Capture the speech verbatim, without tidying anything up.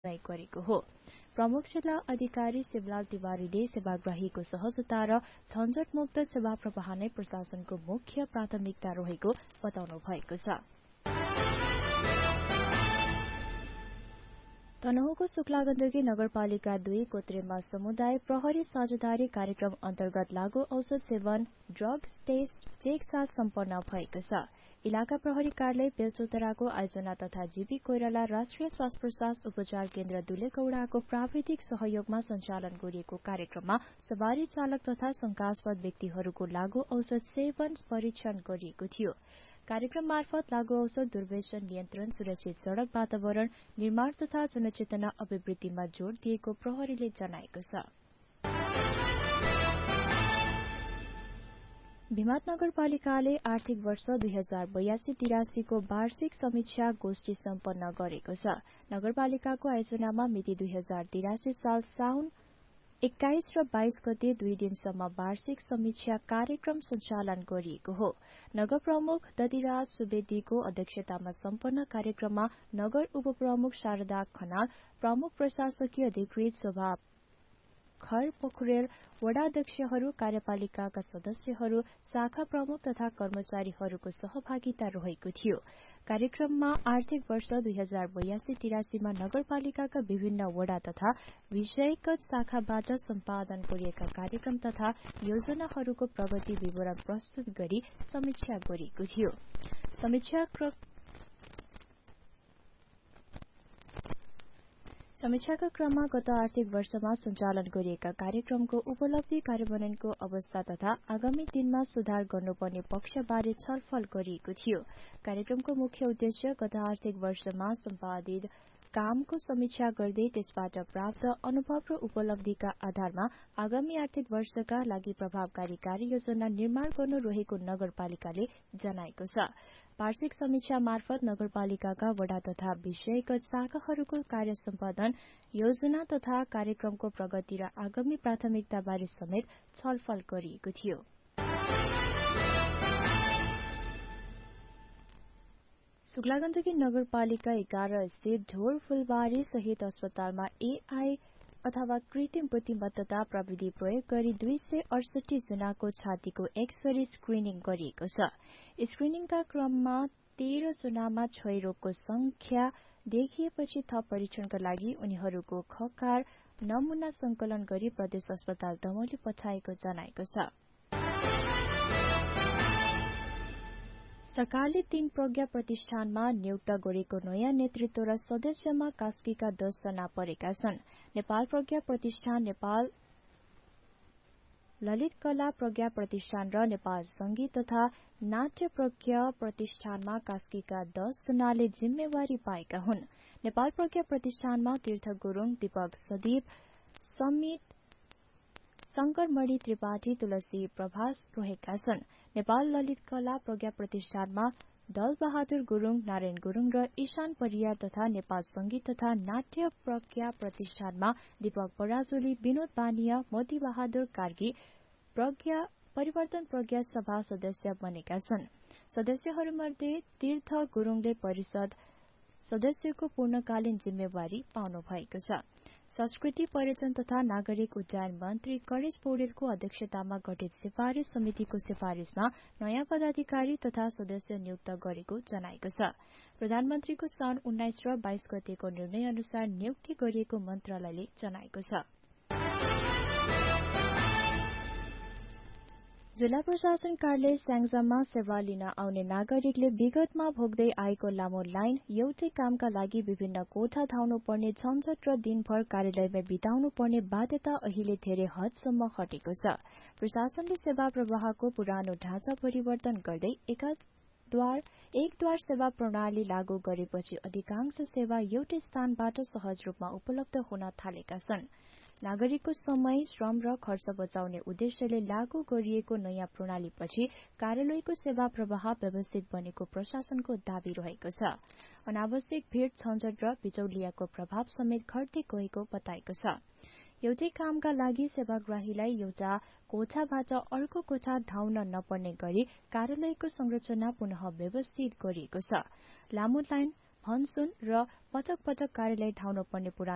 गरेको हो। प्रमुख जिल्ला अधिकारी शिवलाल तिवारीले सेवाग्राहीको सहजता र झन्झटमुक्त सेवा प्रवाह नै प्रशासनको मुख्य प्राथमिकता रहेको बताउनु भएको छ। तनहुँको शुक्लागण्डकी नगरपालिका दुई कोत्रेमा समुदाय प्रहरी साझेदारी कार्यक्रम अन्तर्गत लागू औषध सेवन ड्रग टेस्ट चेक साथ सम्पन्न भएको छ। इलाका प्रहरी कार्यालय बेलचौतराको आयोजना तथा जीबी कोइराला राष्ट्रिय श्वास प्रश्वास उपचार केन्द्र दुलेगौड़ाको प्राविधिक सहयोगमा सञ्चालन गरिएको कार्यक्रममा सवारी चालक तथा शंकास्पद व्यक्तिहरूको लागू औषध सेवन परीक्षण गरिएको थियो। कार्यक्रम मार्फत लागू औषध दुर्व्यसन नियन्त्रण, सुरक्षित सड़क वातावरण निर्माण तथा जनचेतना अभिवृद्धिमा जोड़ दिएको प्रहरीले जनाएको छ। भिमात नगरपालिकाले आर्थिक वर्ष दुई हजार बयासी तिरासी को वार्षिक समीक्षा गोष्ठी सम्पन्न गरेको छ। नगरपालिकाको आयोजनामा मिति दुई हजार तिरासी साल साउन एक्काइस र बाइस गते दुई दिनसम्म वार्षिक समीक्षा कार्यक्रम सञ्चालन गरिएको हो। नगर प्रमुख दतिराज सुवेदीको अध्यक्षतामा सम्पन्न कार्यक्रममा नगर उपप्रमुख शारदा खनाल, प्रमुख प्रशासकीय अधिकृत शोभा खर पोखरेल, वडाध्यक्षहरू, कार्यपालिकाका सदस्यहरू, शाखा प्रमुख तथा कर्मचारीहरूको सहभागिता रहेको थियो। कार्यक्रममा आर्थिक वर्ष दुई हजार बयासी तिरासीमा नगरपालिकाका विभिन्न वडा तथा विषयगत शाखाबाट सम्पादन गरिएका कार्यक्रम तथा योजनाहरूको प्रगति विवरण प्रस्तुत गरी समीक्षा गरिएको थियो। समीक्षा समीक्षाका क्रममा गत आर्थिक वर्षमा सञ्चालन गरिएका कार्यक्रमको उपलब्धि, कार्यान्वयनको अवस्था तथा आगामी दिनमा सुधार गर्नुपर्ने पक्षबारे छलफल गरिएको थियो। कार्यक्रमको मुख्य उद्देश्य गत आर्थिक वर्षमा सम्पादित कामको समीक्षा गर्दै त्यसबाट प्राप्त अनुभव र उपलब्धिका आधारमा आगामी आर्थिक वर्षका लागि प्रभावकारी कार्ययोजना निर्माण गर्नु रहेको नगरपालिकाले जनाएको छ। वार्षिक समीक्षा मार्फत नगरपालिकाका वडा तथा विषयगत शाखाहरूको कार्य सम्पादन, योजना तथा कार्यक्रमको प्रगति र आगामी प्राथमिकताबारे समेत छलफल गरिएको थियो। शुक्लागण्डकी नगरपालिका एघार स्थित ढोर फुलबारी सहित अस्पतालमा एआई अथवा कृत्रिम बुद्धिमत्ता प्रविधि प्रयोग गरी दुई सय अडसठी जनाको छातीको एक्सरे स्क्रिनिङ गरिएको छ। स्क्रिनिङका क्रममा तेह्र जनामा क्षयरोगको संख्या देखिएपछि थप परीक्षणका लागि उनीहरूको खकार नमूना संकलन गरी प्रदेश अस्पताल दमौली पठाएको जनाएको छ। सरकारले तीन प्रज्ञा प्रतिष्ठानमा नियुक्त गरेको नयाँ नेतृत्व र सदस्यमा कास्कीका दस जना परेका छन्। नेपाल प्रज्ञा प्रतिष्ठान, नेपाल ललित कला प्रज्ञा प्रतिष्ठान र नेपाल संगीत तथा नाट्य प्रज्ञा प्रतिष्ठानमा कास्कीका दस जनाले जिम्मेवारी पाएका हुन्। नेपाल प्रज्ञा प्रतिष्ठानमा तीर्थ गुरुङ, दीपक सदीप, समित शंकरमणि त्रिपाठी, तुलसी प्रभास रहेका छन्। नेपाल ललित कला प्रज्ञा प्रतिष्ठानमा दल बहादुर गुरुङ, नारायण गुरुङ र ईशान परियार तथा नेपाल संगीत तथा नाट्य प्रज्ञा प्रतिष्ठानमा दीपक पराजुली, विनोद बानिया, मोती बहादुर कार्की प्रज्ञा परिवर्तन प्रज्ञा सभा सदस्य बनेका छन्। सदस्यहरूमध्ये तीर्थ गुरुङले परिषद सदस्यको पूर्णकालीन जिम्मेवारी पाउनु भएको छ। संस्कृति, पर्यटन तथा नागरिक उड्डयन मन्त्री गणेश पौडेलको अध्यक्षतामा गठित सिफारिश समितिको सिफारिशमा नयाँ पदाधिकारी तथा सदस्य नियुक्त गरेको जनाएको छ। प्रधानमन्त्रीको सन् उन्नाइस र बाइस गतेको निर्णय अनुसार नियुक्ति गरिएको मन्त्रालयले जनाएको छ। जिल्ला प्रशासन कार्यालय स्याङ्जामा सेवा लिन आउने नागरिकले विगतमा भोग्दै आएको लामो लाइन, एउटै कामका लागि विभिन्न कोठा धाउनु पर्ने झन्झट र दिनभर कार्यालयमा बिताउनु पर्ने बाध्यता अहिले धेरै हदसम्म हटेको छ। प्रशासनले सेवा प्रवाहको पुरानो ढाँचा परिवर्तन गर्दै एकाद्वार एकद्वार सेवा प्रणाली लागू गरेपछि अधिकांश सेवा एउटै स्थानबाट सहज रूपमा उपलब्ध हुन थालेका छन्। नागरिकको समय, श्रम र खर्च बचाउने उद्देश्यले लागू गरिएको नयाँ प्रणालीपछि कार्यालयको सेवा प्रवाह व्यवस्थित बनेको प्रशासनको दावी रहेको छ। अनावश्यक भीड़, झन्झट र बिचौलियाको प्रभाव समेत घट्दै गएको बताएको छ। एउटै कामका लागि सेवाग्राहीलाई एउटा कोठाबाट अर्को कोठा धाउन नपर्ने गरी कार्यालयको संरचना पुनः व्यवस्थित गरिएको छ। लामो लाइन, भनसुन र पटक पटक कार्यालय धाउन पर्ने पुरानो